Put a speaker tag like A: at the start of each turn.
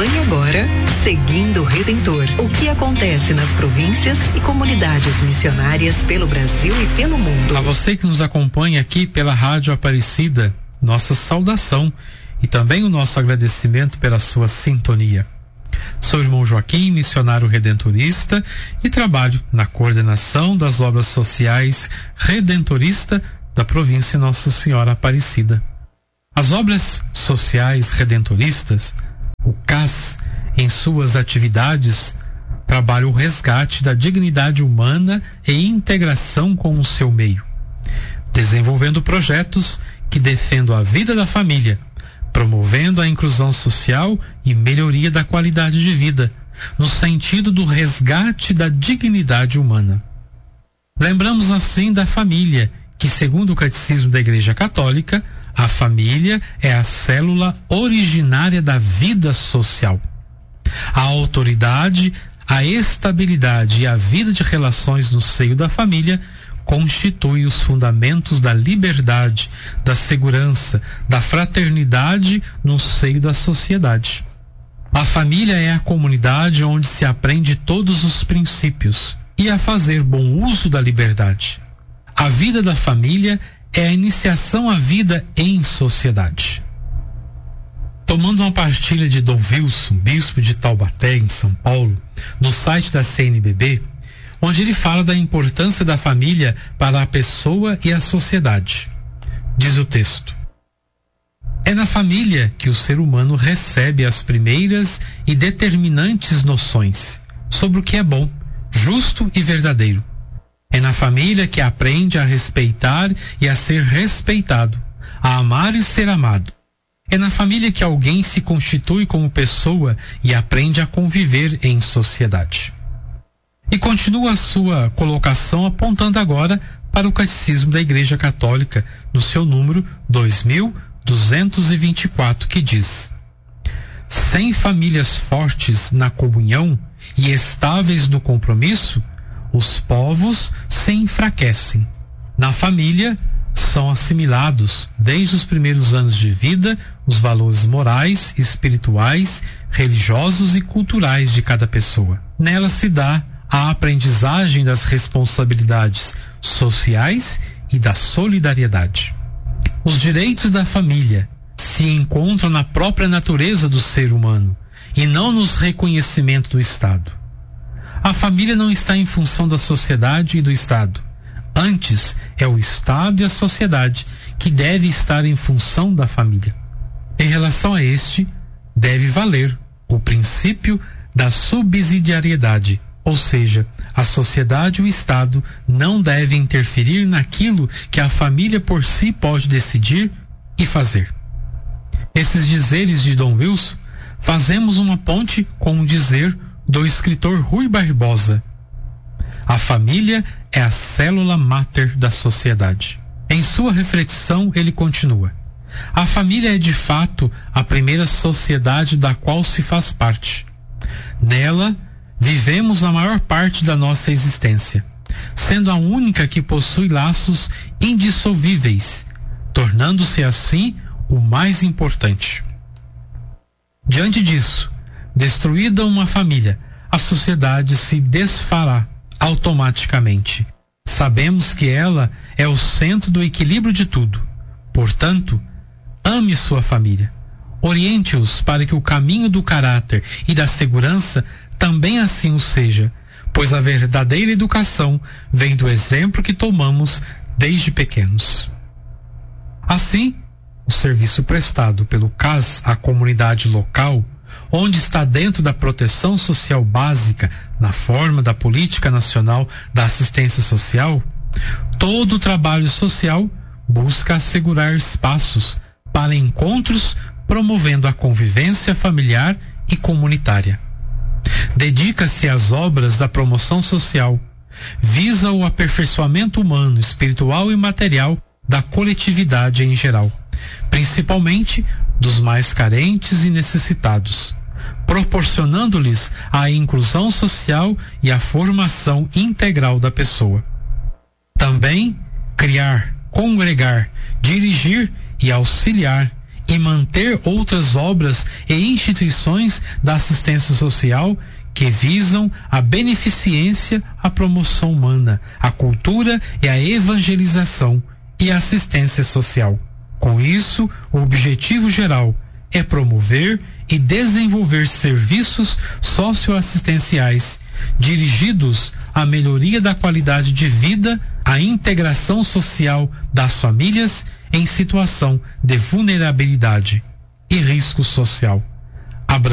A: Acompanhe agora Seguindo o Redentor. O que acontece nas províncias e comunidades missionárias pelo Brasil e pelo mundo.
B: A você que nos acompanha aqui pela Rádio Aparecida, nossa saudação e também o nosso agradecimento pela sua sintonia. Sou o irmão Joaquim, missionário redentorista, e trabalho na coordenação das obras sociais redentorista da província Nossa Senhora Aparecida. As obras sociais redentoristas, o CAS, em suas atividades, trabalha o resgate da dignidade humana e integração com o seu meio, desenvolvendo projetos que defendam a vida da família, promovendo a inclusão social e melhoria da qualidade de vida, no sentido do resgate da dignidade humana. Lembramos assim da família, que, segundo o Catecismo da Igreja Católica, a família é a célula originária da vida social. A autoridade, a estabilidade e a vida de relações no seio da família constitui os fundamentos da liberdade, da segurança, da fraternidade no seio da sociedade. A família é a comunidade onde se aprende todos os princípios e a fazer bom uso da liberdade. A vida da família é a iniciação à vida em sociedade. Tomando uma partilha de Dom Wilson, bispo de Taubaté, em São Paulo, no site da CNBB, onde ele fala da importância da família para a pessoa e a sociedade. Diz o texto: é na família que o ser humano recebe as primeiras e determinantes noções sobre o que é bom, justo e verdadeiro. É na família que aprende a respeitar e a ser respeitado, a amar e ser amado. É na família que alguém se constitui como pessoa e aprende a conviver em sociedade. E continua a sua colocação apontando agora para o Catecismo da Igreja Católica, no seu número 2224, que diz: sem famílias fortes na comunhão e estáveis no compromisso, os povos se enfraquecem. Na família são assimilados, desde os primeiros anos de vida, os valores morais, espirituais, religiosos e culturais de cada pessoa. Nela se dá a aprendizagem das responsabilidades sociais e da solidariedade. Os direitos da família se encontram na própria natureza do ser humano e não nos reconhecimentos do Estado. A família não está em função da sociedade e do Estado. Antes, é o Estado e a sociedade que deve estar em função da família. Em relação a este, deve valer o princípio da subsidiariedade, ou seja, a sociedade e o Estado não devem interferir naquilo que a família por si pode decidir e fazer. Esses dizeres de Dom Wilson fazemos uma ponte com o dizer do escritor Rui Barbosa: a família é a célula máter da sociedade. Em sua reflexão, ele continua: a família é de fato a primeira sociedade da qual se faz parte. Nela, vivemos a maior parte da nossa existência, sendo a única que possui laços indissolvíveis, tornando-se assim o mais importante. Diante disso, destruída uma família, a sociedade se desfará automaticamente. Sabemos que ela é o centro do equilíbrio de tudo. Portanto, ame sua família. Oriente-os para que o caminho do caráter e da segurança também assim o seja, pois a verdadeira educação vem do exemplo que tomamos desde pequenos. Assim, o serviço prestado pelo CAS à comunidade local, onde está dentro da proteção social básica, na forma da Política Nacional da Assistência Social, todo o trabalho social busca assegurar espaços para encontros, promovendo a convivência familiar e comunitária. Dedica-se às obras da promoção social, visa o aperfeiçoamento humano, espiritual e material da coletividade em geral, principalmente dos mais carentes e necessitados, proporcionando-lhes a inclusão social e a formação integral da pessoa. Também criar, congregar, dirigir e auxiliar e manter outras obras e instituições da assistência social que visam a beneficência, a promoção humana, a cultura e a evangelização e a assistência social. Com isso, o objetivo geral é promover e desenvolver serviços socioassistenciais dirigidos à melhoria da qualidade de vida, à integração social das famílias em situação de vulnerabilidade e risco social.